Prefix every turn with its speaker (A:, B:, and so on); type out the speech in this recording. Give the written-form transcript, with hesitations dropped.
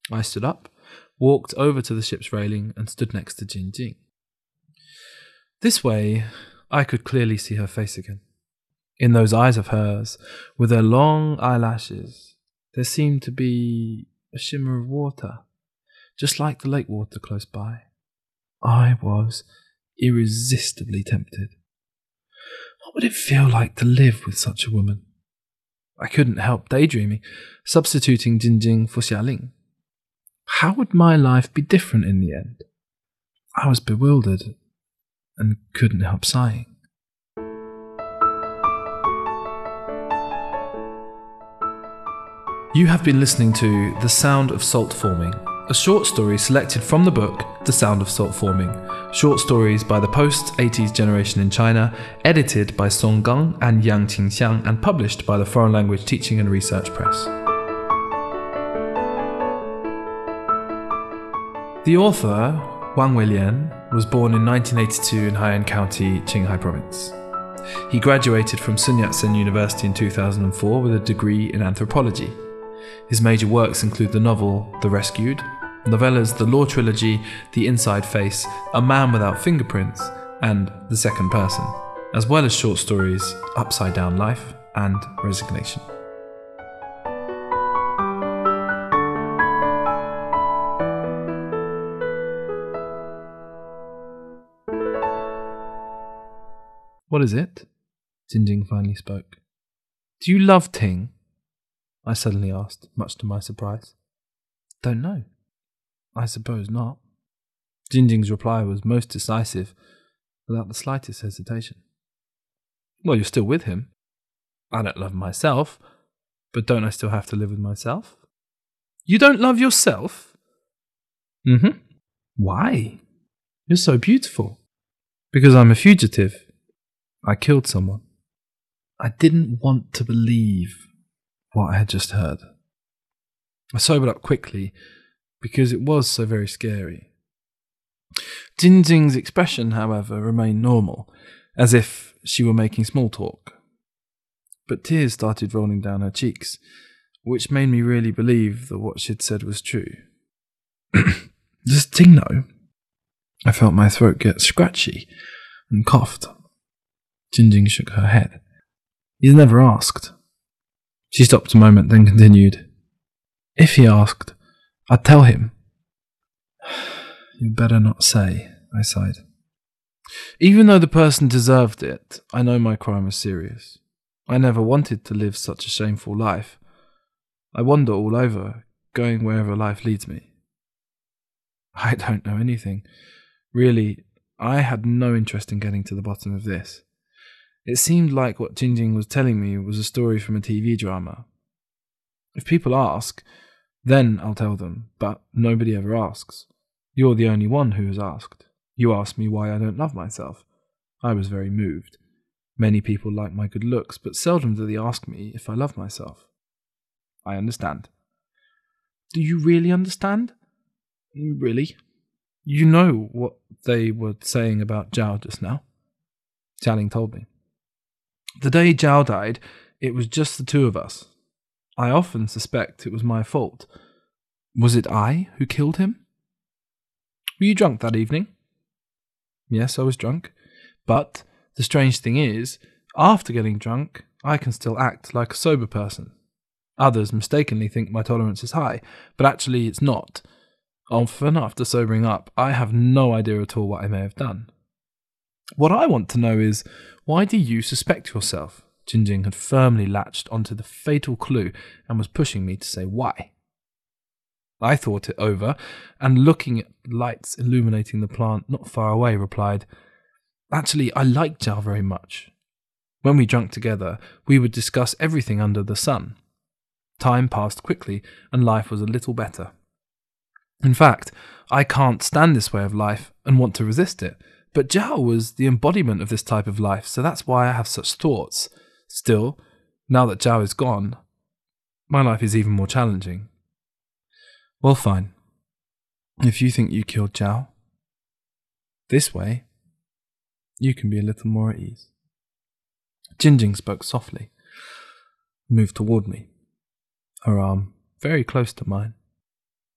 A: I stood up, walked over to the ship's railing and stood next to Jingjing. This way, I could clearly see her face again. In those eyes of hers, with their long eyelashes, there seemed to be a shimmer of water, just like the lake water close by. I was irresistibly tempted. What would it feel like to live with such a woman? I couldn't help daydreaming, substituting Jingjing for Xialing. How would my life be different in the end? I was bewildered and couldn't help sighing. You have been listening to The Sound of Salt Forming, a short story selected from the book The Sound of Salt Forming, short stories by the post-80s generation in China, edited by Song Gang and Yang Qingxiang and published by the Foreign Language Teaching and Research Press. The author, Wang Weilian, was born in 1982 in Haiyan County, Qinghai Province. He graduated from Sun Yat-sen University in 2004 with a degree in anthropology. His major works include the novel The Rescued, novellas The Law Trilogy, The Inside Face, A Man Without Fingerprints, and The Second Person, as well as short stories Upside Down Life and Resignation. What is it? Jingjing finally spoke. Do you love Ting? I suddenly asked, much to my surprise. Don't know. I suppose not. Jingjing's reply was most decisive, without the slightest hesitation. Well, you're still with him. I don't love myself, but don't I still have to live with myself? You don't love yourself? Mm-hmm. Why? You're so beautiful. Because I'm a fugitive. I killed someone. I didn't want to believe what I had just heard. I sobered up quickly because it was so very scary. Jingjing's expression, however, remained normal, as if she were making small talk. But tears started rolling down her cheeks, which made me really believe that what she'd said was true. Does Ting know? I felt my throat get scratchy and coughed. Jingjing shook her head. He's never asked. She stopped a moment, then continued. If he asked, I'd tell him. You'd better not say, I sighed. Even though the person deserved it, I know my crime was serious. I never wanted to live such a shameful life. I wander all over, going wherever life leads me. I don't know anything. Really, I had no interest in getting to the bottom of this. It seemed like what Jingjing was telling me was a story from a TV drama. If people ask, then I'll tell them, but nobody ever asks. You're the only one who has asked. You asked me why I don't love myself. I was very moved. Many people like my good looks, but seldom do they ask me if I love myself. I understand. Do you really understand? Really? You know what they were saying about Zhao just now? Xialing told me. The day Zhao died, it was just the two of us. I often suspect it was my fault. Was it I who killed him? Were you drunk that evening? Yes, I was drunk. But the strange thing is, after getting drunk, I can still act like a sober person. Others mistakenly think my tolerance is high, but actually it's not. Often, after sobering up, I have no idea at all what I may have done. What I want to know is, why do you suspect yourself? Jingjing had firmly latched onto the fatal clue and was pushing me to say why. I thought it over, and looking at the lights illuminating the plant not far away, replied, Actually, I like Zhao very much. When we drank together, we would discuss everything under the sun. Time passed quickly, and life was a little better. In fact, I can't stand this way of life and want to resist it. But Zhao was the embodiment of this type of life, so that's why I have such thoughts. Still, now that Zhao is gone, my life is even more challenging. Well, fine. If you think you killed Zhao, this way, you can be a little more at ease. Jingjing spoke softly, moved toward me, her arm very close to mine.